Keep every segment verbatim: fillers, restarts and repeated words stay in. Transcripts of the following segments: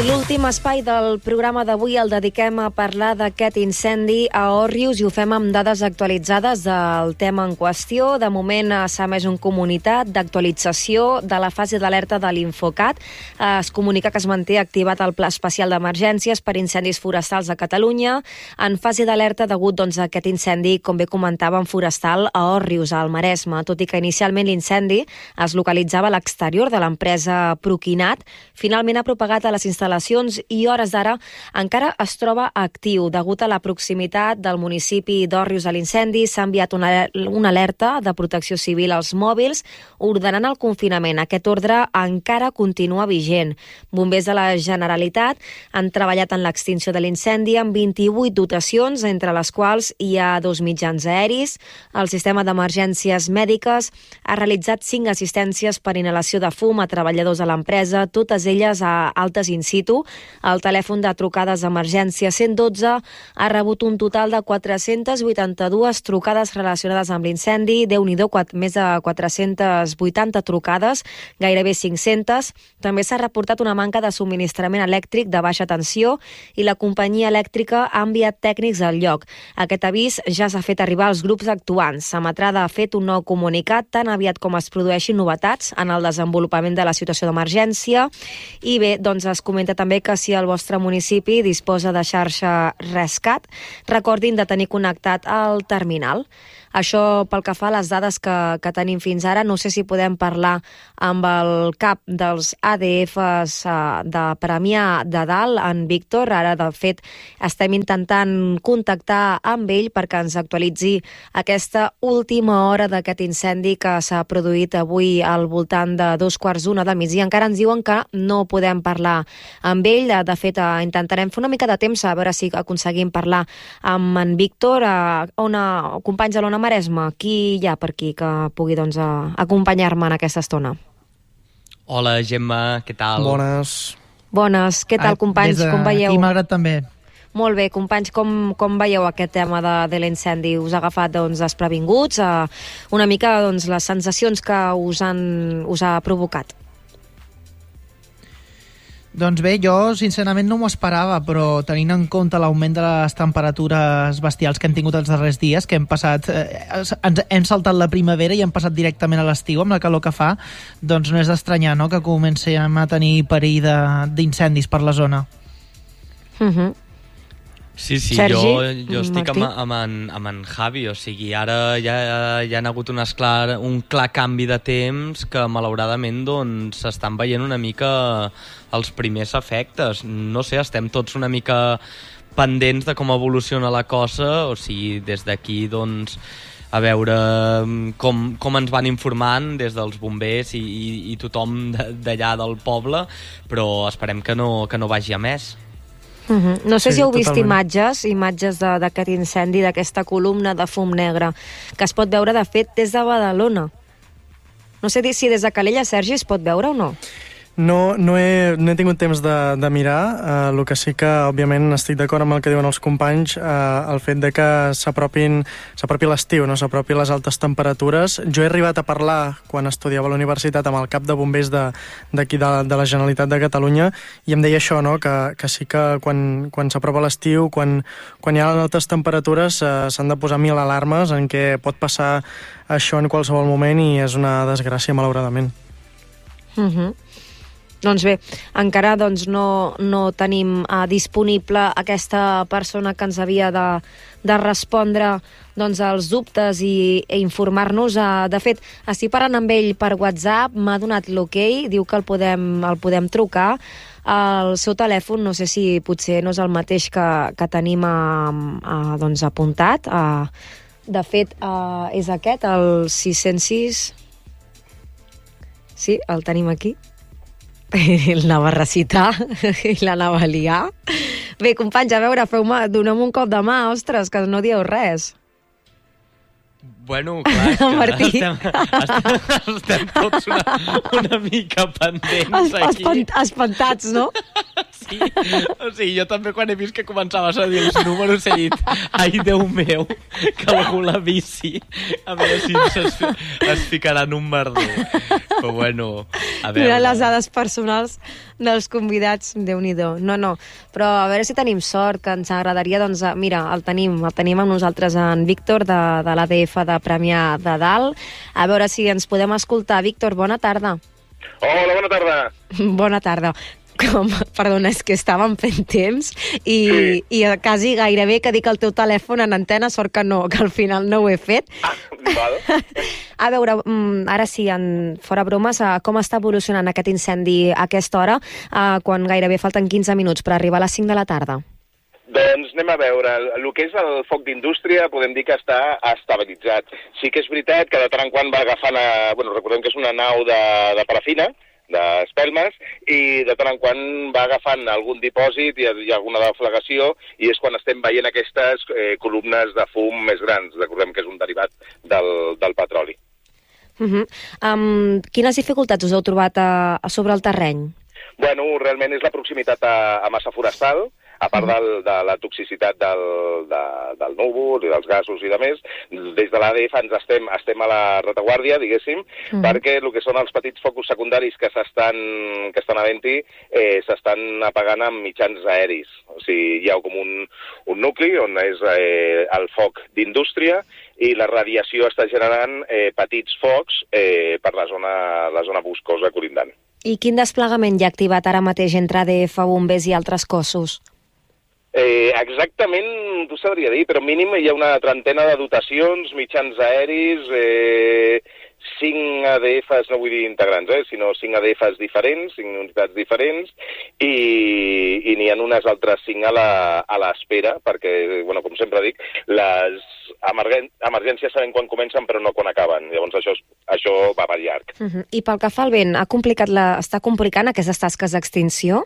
l'últim espai del programa d'avui el dediquem a parlar d'aquest incendi a Òrrius i ho fem amb dades actualitzades del tema en qüestió. De moment s'ha emès un comunicat d'actualització de la fase d'alerta de l'Infocat. Es comunica que es manté activat el Pla Especial d'Emergències per incendis forestals a Catalunya en fase d'alerta degut doncs, a aquest incendi, com bé comentàvem, forestal a Òrrius, al Maresme. Tot i que inicialment l'incendi es localitzava a l'exterior de l'empresa Proquinat, finalment ha propagat a les instal·lacions i hores d'ara encara es troba actiu. Degut a la proximitat del municipi d'Òrrius a l'incendi, s'ha enviat una, una alerta de protecció civil als mòbils ordenant el confinament. Aquest ordre encara continua vigent. Bombers de la Generalitat han treballat en l'extinció de l'incendi amb vint-i-vuit dotacions, entre les quals hi ha dos mitjans aeris. El sistema d'emergències mèdiques ha realitzat cinc assistències per inhalació de fum a treballadors de l'empresa, totes elles a altes in situ. El telèfon de trucades d'emergència cent dotze ha rebut un total de quatre-centes vuitanta-dues trucades relacionades amb l'incendi. Déu-n'hi-do, més de quatre-centes vuitanta trucades, gairebé cinc-centes. També s'ha reportat una manca de subministrament elèctric de baixa tensió i la companyia elèctrica ha enviat tècnics al lloc. Aquest avís ja s'ha fet arribar als grups actuants. Samatrada ha fet un nou comunicat tan aviat com es produeixin novetats en el desenvolupament de la situació d'emergència. I bé, doncs es comenta també que si el vostre municipi disposa de xarxa Rescat, recordin de tenir connectat el terminal. Això pel que fa a les dades que, que tenim fins ara. No sé si podem parlar amb el cap dels A D Fs de Premià de Dalt, en Víctor. Ara, de fet, estem intentant contactar amb ell perquè ens actualitzi aquesta última hora d'aquest incendi que s'ha produït avui al voltant de dos quarts d'una del migdia. Encara ens diuen que no podem parlar amb ell. De fet, intentarem fer una mica de temps a veure si aconseguim parlar amb en Víctor. Ona, companys de l'Ona Maresme, qui hi ha per aquí que pugui doncs, acompanyar-me en aquesta estona? Hola, Gemma, què tal? Bones. Bones, què tal, companys? Des de com veieu? Aquí, malgrat també. Molt bé, companys, com, com veieu aquest tema de, de l'incendi? Us ha agafat doncs, desprevinguts? Uh, una mica doncs, les sensacions que us, han, us ha provocat? Doncs bé, jo sincerament no m'ho esperava, però tenint en compte l'augment de les temperatures bestials que hem tingut els darrers dies, que hem passat, eh, ens hem saltat la primavera i hem passat directament a l'estiu amb la calor que fa, doncs no és d'estranyar, no?, que comencem a tenir perill d'incendis per la zona. Uh-huh. Sí, sí, Sergi, jo, jo estic amb, Martí? amb, en, amb en Javi, o sigui, ara ja, ja ha hagut un, esclar, un clar canvi de temps que malauradament doncs s'estan veient una mica els primers efectes. No sé, estem tots una mica pendents de com evoluciona la cosa, o sigui, des d'aquí doncs a veure com, com ens van informant des dels bombers i, i, i tothom d'allà del poble, però esperem que no, que no vagi a més. Uh-huh. No sé Sí, si heu vist totalment. imatges, imatges d'aquest incendi, d'aquesta columna de fum negre, que es pot veure, de fet, des de Badalona. No sé si des de Calella, Sergi, es pot veure o no? No, no, he, no he tingut temps de, de mirar. Uh, el que sí que, òbviament, estic d'acord amb el que diuen els companys, uh, el fet de que s'apropi l'estiu, no? S'apropi les altes temperatures. Jo he arribat a parlar, quan estudiava a la universitat, amb el cap de bombers d'aquí de, de, de la Generalitat de Catalunya, i em deia això, no? que, que sí que quan, quan s'apropa l'estiu, quan, quan hi ha altes temperatures, uh, s'han de posar mil alarmes en què pot passar això en qualsevol moment i és una desgràcia, malauradament. Uh-huh. Doncs bé, encara doncs, no, no tenim uh, disponible aquesta persona que ens havia de, de respondre doncs, als dubtes i, i informar-nos. Uh, de fet, estic parlant amb ell per WhatsApp, m'ha donat l'ok, diu que el podem, el podem trucar. El seu telèfon, no sé si potser no és el mateix que, que tenim uh, uh, doncs, apuntat. Uh, de fet, uh, és aquest, el sis zero sis... Sí, el tenim aquí. L'anava a recitar i l'anava a liar. Bé, companys, a veure, feu-me, doneu-me un cop de mà, ostres, que no dieu res. Bueno, clar, que Martí. estem, estem, estem tots una, una mica pendents Es, aquí. espant, espantats, no? Sí, o sigui, jo també quan he vist que començaves a dir els números he dit, ai, Déu meu, que algú la bici, a veure si es, es ficarà en un merder. Però bueno, a veure... Mira les dades personals dels convidats, Déu-n'hi-do. No, no, però a veure si tenim sort, que ens agradaria, doncs, mira, el tenim, el tenim amb nosaltres, en Víctor, de, de l'A D F de Premià de Dalt. A veure si ens podem escoltar. Víctor, bona tarda. Hola, bona tarda. Bona tarda. Com, perdona, és que estàvem fent temps i, sí. i quasi gairebé que dic el teu telèfon en antena, sort que no, que al final no ho he fet. Ah, val. A veure, ara sí, en, fora bromes, com està evolucionant aquest incendi a aquesta hora, quan gairebé falten quinze minuts per arribar a les cinc de la tarda? Doncs anem a veure, el que és el foc d'indústria podem dir que està estabilitzat. Sí que és veritat que de tant en quant va agafant, a, bueno, recordem que és una nau de, de parafina, d'espelmes, i de tant en quant va agafant algun dipòsit i, i alguna deflagració, i és quan estem veient aquestes eh, columnes de fum més grans. Recordem que és un derivat del, del petroli. Uh -huh. um, quines dificultats us heu trobat a, a sobre el terreny? Bueno, realment és la proximitat a, a massa forestal, a part del, de la toxicitat del, de, del núvol i dels gasos i de més. Des de l'A D F ens estem, estem a la retaguardia, diguéssim, mm. perquè el que són els petits focus secundaris que s'estan que estan havent-hi eh, s'estan apagant amb mitjans aeris. O sigui, hi ha com un, un nucli on és eh, el foc d'indústria i la radiació està generant eh, petits focs eh, per la zona, la zona boscosa colindant. I quin desplegament hi ha activat ara mateix entre A D F, bombers i altres cossos? Eh, exactament, t'ho sabria dir, però mínim hi ha una trentena de dotacions, mitjans aeris, eh, cinc A D Fs, no vull dir integrants, eh, sinó cinc A D Fs diferents, cinc unitats diferents, i, i n'hi ha unes altres cinc a l'espera, perquè, bueno, com sempre dic, les emergèn emergències sabem quan comencen però no quan acaben, llavors això, això va per llarg. Uh -huh. I pel que fa al vent, ha complicat la, està complicant aquestes tasques d'extinció?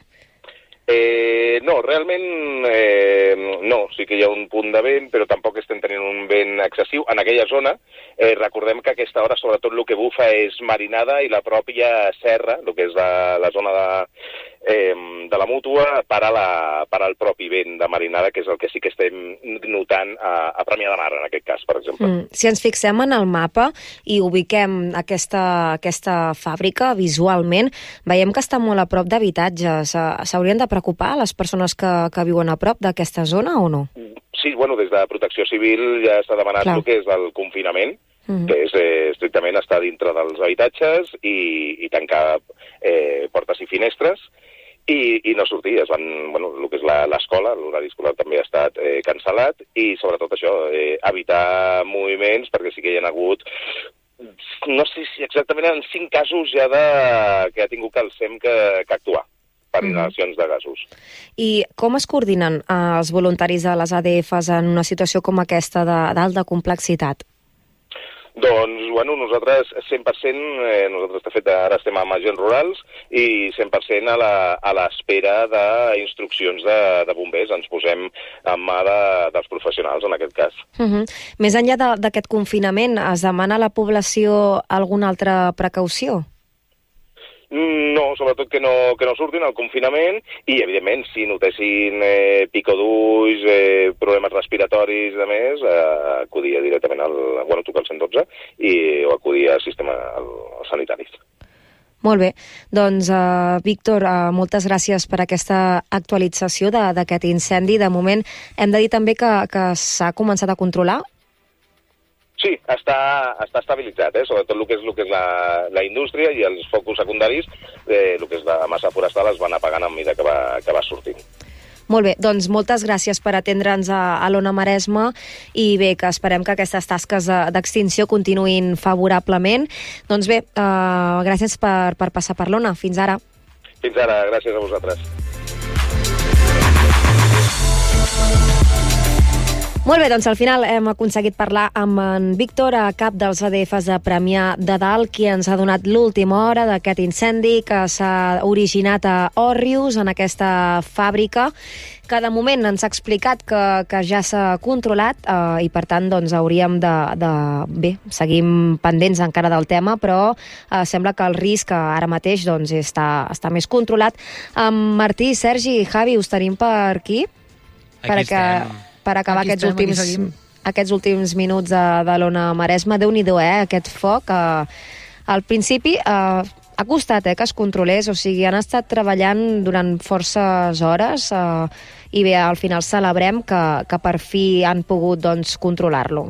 Eh, no, realment eh, no, sí que hi ha un punt de vent, però tampoc estem tenint un vent excessiu. En aquella zona, eh, recordem que a aquesta hora sobretot el que bufa és marinada i la pròpia serra, el que és la, la zona de, eh, de la mútua, para, la, para el propi vent de marinada, que és el que sí que estem notant a, a Premià de Mar, en aquest cas, per exemple. Mm. Si ens fixem en el mapa i ubiquem aquesta, aquesta fàbrica visualment, veiem que està molt a prop d'habitatges. S'haurien de preocupar les persones que, que viuen a prop d'aquesta zona o no? Sí, bueno, des de Protecció Civil ja s'ha demanat Clar. el que és el confinament, mm-hmm. que és eh, estrictament estar dintre dels habitatges i, i tancar eh, portes i finestres i, i no sortir. Es van, bueno, el que és l'escola, l'horari escolar també ha estat eh, cancel·lat i sobretot això, eh, evitar moviments, perquè sí que hi ha hagut, no sé si exactament en cinc casos ja de, que ha tingut que el S E M que, que actuar per inhalacions de gasos. I com es coordinen eh, els voluntaris de les A D Fs en una situació com aquesta d'alta complexitat? Doncs, bueno, nosaltres cent per cent, eh, nosaltres de fet ara estem amb agents rurals i cent per cent a l'espera d'instruccions de, de bombers. Ens posem en mà de, dels professionals, en aquest cas. Uh -huh. Més enllà d'aquest confinament, es demana a la població alguna altra precaució? No, sobretot que no, que no surtin al confinament i, evidentment, si notessin eh, pico d'ulls, eh, problemes respiratoris i més, eh, acudir directament al, bueno, trucar al cent dotze i, o acudir al sistema al, al sanitari. Molt bé. Doncs, uh, Víctor, uh, moltes gràcies per aquesta actualització d'aquest incendi. De moment, hem de dir també que, que s'ha començat a controlar. Sí, està, està estabilitzat, eh? Sobretot el que és, el que és la, la indústria i els focus secundaris, eh, el que és la massa forestal, es van apagant a mesura que va, que va sortint. Molt bé, doncs moltes gràcies per atendre'ns a, a l'Ona Maresma i bé, que esperem que aquestes tasques d'extinció continuïn favorablement. Doncs bé, uh, gràcies per, per passar per l'Ona. Fins ara. Fins ara, gràcies a vosaltres. Molt bé, doncs al final hem aconseguit parlar amb en Víctor, a cap dels A D Fs de Premià de Dalt, qui ens ha donat l'última hora d'aquest incendi que s'ha originat a Òrrius, en aquesta fàbrica, que de moment ens ha explicat que, que ja s'ha controlat eh, i per tant doncs, hauríem de, de... Bé, seguim pendents encara del tema, però eh, sembla que el risc ara mateix doncs, està, està més controlat. Um, Martí, Sergi, Javi, us tenim per aquí? Aquí per estem. Que... per acabar Aquí aquests, estem, últims, aquests últims minuts de, de l'Ona Maresme. Déu-n'hi-do, eh, aquest foc. Eh, al principi eh, ha costat eh, que es controlés, o sigui, han estat treballant durant forces hores eh, i bé, al final celebrem que, que per fi han pogut doncs, controlar-lo.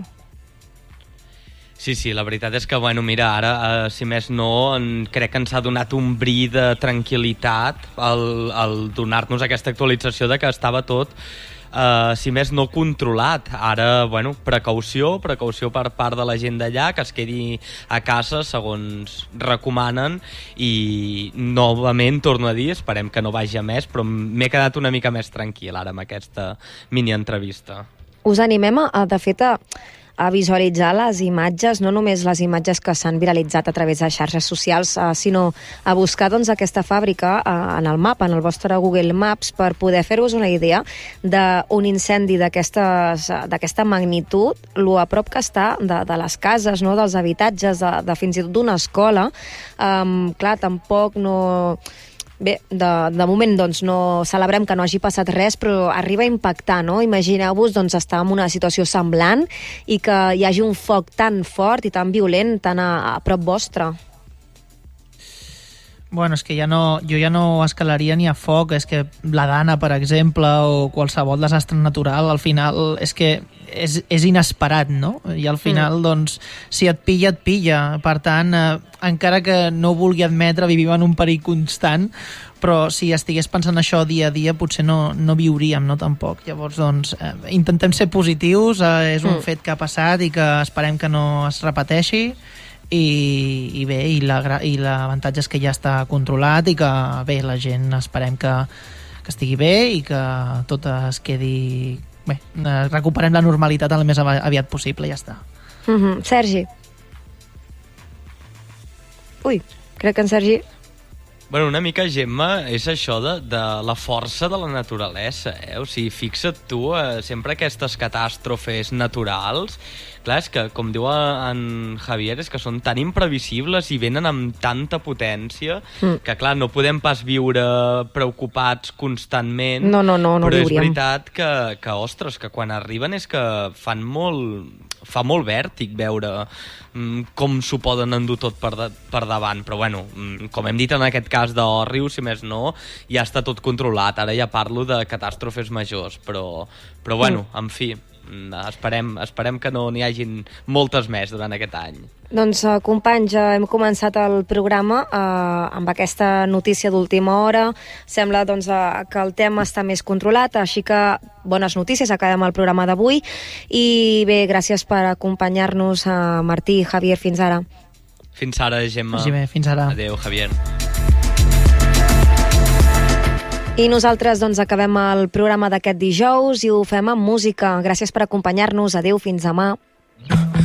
Sí, sí, la veritat és que, bueno, mira, ara, eh, si més no, en, crec que ens ha donat un bri de tranquil·litat al, al donar-nos aquesta actualització de que estava tot Uh, si més no controlat. Ara, bueno, precaució, precaució per part de la gent d'allà, que es quedi a casa segons recomanen, i novament, torno a dir, esperem que no vagi a més, però m'he quedat una mica més tranquil ara amb aquesta mini-entrevista. Us animem, a, de fet, a, a visualitzar les imatges, no només les imatges que s'han viralitzat a través de xarxes socials, eh, sinó a buscar doncs, aquesta fàbrica eh, en el mapa, en el vostre Google Maps, per poder fer-vos una idea d'un incendi d'aquesta magnitud, lo a prop que està de, de les cases, no? Dels habitatges, de, de fins i tot d'una escola. Um, clar, tampoc no... Bé, de, de moment doncs, no celebrem que no hagi passat res, però arriba a impactar, no? Imagineu-vos doncs, estar en una situació semblant i que hi hagi un foc tan fort i tan violent tan a, a prop vostre. Bueno, és que ja no, jo ja no escalaria ni a foc, és que la Dana, per exemple, o qualsevol desastre natural, al final és que és, és inesperat, no? I al final, mm. doncs, si et pilla, et pilla. Per tant, eh, encara que no vulgui admetre, vivim en un perill constant, però si estigués pensant això dia a dia, potser no, no viuríem, no, tampoc. Llavors, doncs, eh, intentem ser positius, eh, és un mm. fet que ha passat i que esperem que no es repeteixi, i, i bé, i la, i l'avantatge és que ja està controlat i que bé, la gent esperem que, que estigui bé i que tot es quedi bé, recuperem la normalitat el més aviat possible i ja està. Mm-hmm. Sergi? Ui, crec que en Sergi... Bueno, una mica, Gemma, és això de, de la força de la naturalesa, eh? O sigui, fixa't tu, eh, sempre aquestes catàstrofes naturals, clar, és que, com diu en Javier, és que són tan imprevisibles i venen amb tanta potència mm. que, clar, no podem pas viure preocupats constantment. No, no, no, no però viuríem. És veritat que, que, ostres, que quan arriben és que fan molt... fa molt vèrtic veure mm, com s'ho poden endur tot per, de, per davant, però bueno, mm, com hem dit en aquest cas d'Òrrius, si més no, ja està tot controlat. Ara ja parlo de catàstrofes majors, però, però bueno, en fi, esperem, esperem que no n'hi hagin moltes més durant aquest any. Doncs, eh, companys, ja hem començat el programa eh, amb aquesta notícia d'última hora. Sembla doncs, eh, que el tema està més controlat, així que bones notícies, acabem el programa d'avui. I bé, gràcies per acompanyar-nos, eh, Martí i Javier, fins ara. Fins ara, Gemma. Sí, bé, fins ara. Adéu, Javier. I nosaltres doncs, acabem el programa d'aquest dijous i ho fem amb música. Gràcies per acompanyar-nos. Adéu, fins demà.